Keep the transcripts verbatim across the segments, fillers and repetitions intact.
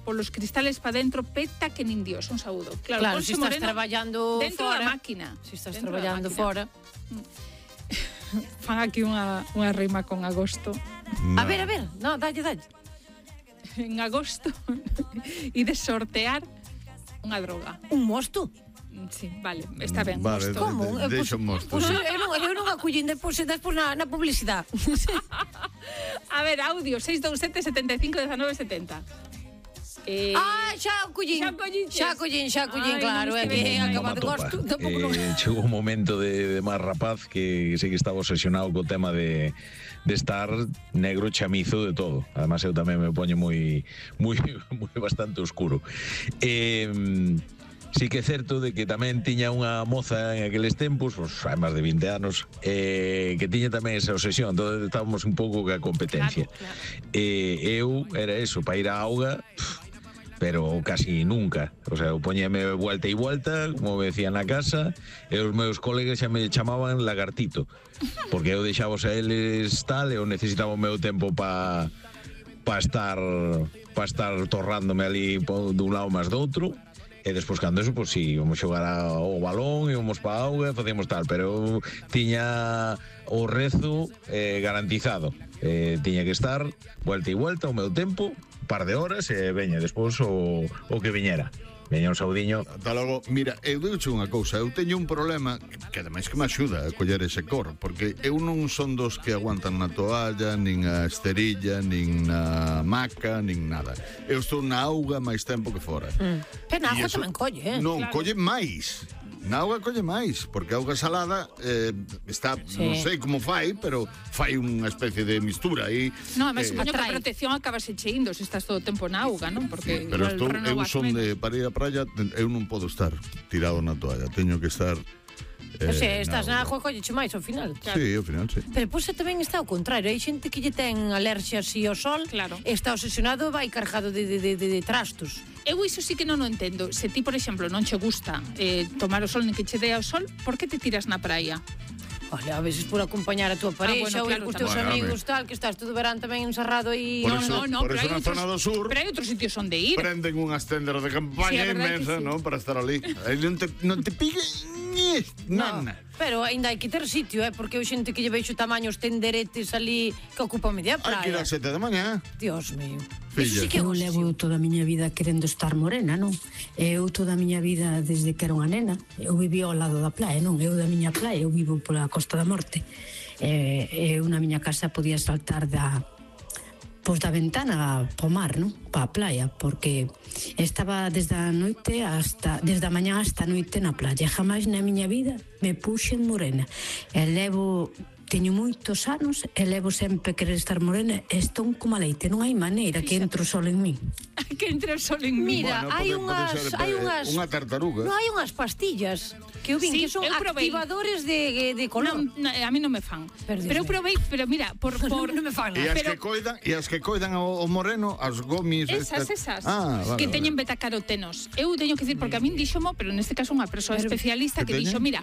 polos cristales para dentro, peta que nin Dios, un saúdo. Claro, claro se si estás traballando dentro fora, da máquina. Se si estás traballando fora. Fan aquí unha, unha rima con agosto. No. A ver, a ver, no, dalle, dalle. En agosto ides sortear unha droga. Un mosto? Sí, vale, está ben. Vale, mosto. Como? De, deixo un mosto. Pues, sí. Eu non, eu non acullín despois, despois na, na publicidade. A ver, audio, seis dous sete, setenta e cinco, diecinueve, setenta. Eh, ah, xa collín. Xa collín, xa collín, xa collín, claro, é que acaba de gosto. Eh, chegou un momento de, de máis rapaz que sei que estaba obsesionado co tema de, de estar negro chamizo de todo. Además eu tamén me poño moi moi moi bastante oscuro. Eh, sí que é certo de que tamén tiña unha moza en aqueles tempos, pues, hai máis de vinte anos, eh, que tiña tamén esa obsesión, entón estábamos un pouco ca competencia. Claro, claro. Eh, eu era eso, para ir á auga, pff, pero casi nunca. O sea, eu poñeme vuelta e vuelta, como me decían na casa, e os meus colegas xa me chamaban lagartito, porque eu deixabos a eles tal, e eu necesitaba o meu tempo para pa estar para estar torrándome ali dun lado máis do outro. E despois cando eso, pois si, íbamos xogar ao balón, íbamos pa a auga, facíamos tal, pero eu tiña o rezo eh, garantizado. Eh, tiña que estar vuelta e vuelta o meu tempo, par de horas, e veña despois o, o que viñera. Veña un saudiño. Ata logo, mira, eu digo unha cousa, eu teño un problema que ademais que me axuda a coller ese cor, porque eu non son dos que aguantan na toalla, nin a esterilla, nin na maca, nin nada. Eu estou na auga máis tempo que fora. Mm. Pero na auga tamén colle, eh? Non, claro. colle máis. Na auga colle máis, porque a auga salada eh, está, sí. non sei como fai, pero fai unha especie de mistura aí. No, además, eh, supoño que a protección acabase cheindo se estás todo o tempo na auga, non? Porque sí, pero estou, eu son de, para ir á praia, eu non podo estar tirado na toalla, teño que estar Eh, o sea, estás na agua, colleche máis ao final. Claro. Sí, ao final, sí. Pero pois tamén está ao contrario. Hai xente que lle ten alerxia así ao sol, claro. Está obsesionado, vai cargado de, de, de, de trastos. Eu iso sí que non o entendo. Se ti, por exemplo, non che gusta eh, tomar o sol nin que che dea o sol, por que te tiras na praia? Olha, a veces por acompañar a túa parexa, ah, bueno, ou claro, ir cos teus bueno, amigos, tal, que estás todo verán tamén encerrado aí. Por eso, no, no, no, por eso na outros, zona do sur, pero hai outros sitios onde ir. Prenden unhas tendas de campaña sí, inmensa, sí. non? Para estar ali. Aí non te, non te pique ni nada. No. Pero ainda hai que ter sitio, eh? Porque hai xente que lle veixo tamaños tenderetes ali que ocupa media praia. Hai que ir a sete da mañá. Dios mío. Sí que eu levo toda a miña vida querendo estar morena, non? Eu toda a miña vida desde que era unha nena, eu viví ao lado da praia, non? Eu da miña praia, eu vivo pola Costa da Morte. Eh, eu na miña casa podía saltar da pois da ventana po mar, non? Pa a praia, porque estaba desde a noite hasta desde a mañá hasta a noite na praia. Jamais na miña vida me puxen morena. E levo teño moitos anos e levo sempre querer estar morena e estou como a leite, non hai maneira que entre o sol en mí. Que entre o sol en mí. Mira, bueno, hai unhas hai unhas unha tartaruga. Non hai unhas pastillas que eu vin sí, que son activadores de, de color. No, no, a mí non me fan. Pero, pero eu provei, pero mira, por por non me fan. E as pero... que coidan, e as que coidan o, o moreno, as gomis esas, estas... esas. Ah, vale, que vale. teñen betacarotenos. Eu teño que dicir porque a min díxomo, pero neste caso unha persoa pero, especialista que, que dixo, mira,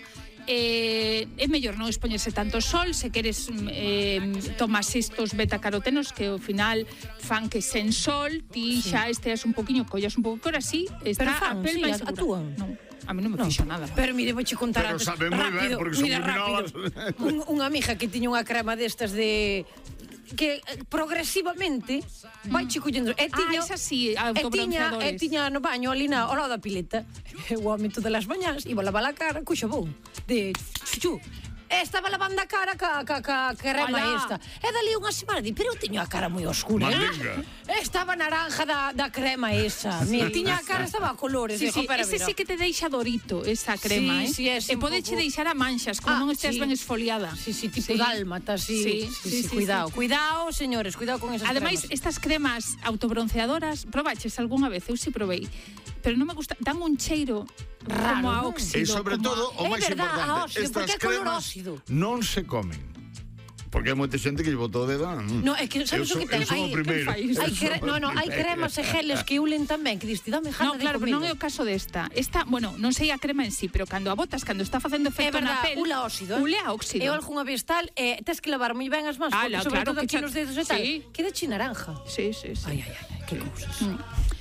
eh, é mellor non expoñerse tanto sol, se queres eh, tomas estos betacarotenos que ao final fan que sen sol ti sí. xa esteas un poquinho, collas un pouco cor así, está pero fan, a pel sí, máis segura. Actúan. Non. A mí non me no. fixo nada. Pero mire, vou che contar pero antes. Pero sabe moi ben, porque son moi novas. Un, unha amiga que tiña unha crema destas de... que progresivamente vai che collendo e tiña, ah, esa sí, e tiña, e tiña no baño ali na ao lado da pileta o home todas as mañás iba a lavar a cara co xabón de chuchu. Estaba lavando a cara ca, ca, ca crema Olá. esta. E dali unha semana di, pero eu teño a cara moi oscura. Malinga. Estaba naranja da, da crema esa. Sí. Tiña a cara, estaba a colores. Sí, dijo, sí, pero ese mira. sí que te deixa dorito, esa crema, sí, eh? Sí, e pode che deixar a manchas, como ah, non esteas sí. ben esfoliada. Sí, sí, tipo sí. dálmata, sí. Sí, sí, sí, sí, sí cuidado. Sí. Cuidado, señores, cuidado con esas Ademais, cremas. estas cremas autobronceadoras, probaches algunha vez? Eu si provei. Pero non me gusta, dan un cheiro raro, como a óxido. E sobre todo, o máis importante, estas cremas non se comen. Porque hai moita xente que lle botou o dedo. No, é que sabes o que ten? Hai cre... no, no, hai cremas e geles que ulen tamén, que diste, dame jana no, de claro, comigo. pero non é o caso desta. Esta, bueno, non sei a crema en sí, pero cando a botas, cando está facendo efecto verdad, na pel, ule a óxido, eh? ule a óxido. Eu algunha vez tal, eh, tes que lavar moi ben as mans, ah, porque la, sobre claro, todo aquí cha... nos dedos e tal, sí. queda chi naranja. Sí, sí, sí. Ai, ai, ai, que cousas. Mm.